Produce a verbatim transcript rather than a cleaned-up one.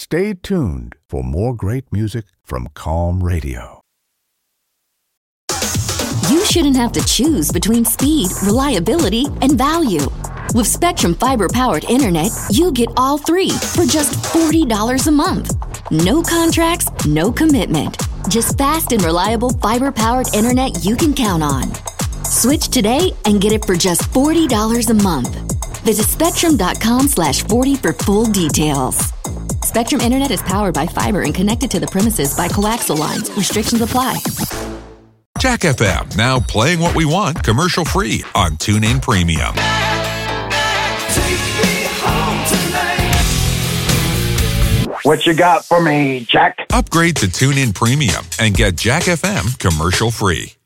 Stay tuned for more great music from Calm Radio. You shouldn't have to choose between speed, reliability, and value. With Spectrum Fiber-powered internet, you get all three for just forty dollars a month. No contracts, no commitment. Just fast and reliable fiber-powered internet you can count on. Switch today and get it for just forty dollars a month. Visit spectrum.com slash 40 for full details. Spectrum Internet is powered by fiber and connected to the premises by coaxial lines. Restrictions apply. Jack F M, now playing what we want commercial-free on TuneIn Premium. What you got for me, Jack? Upgrade to TuneIn Premium and get Jack F M commercial-free.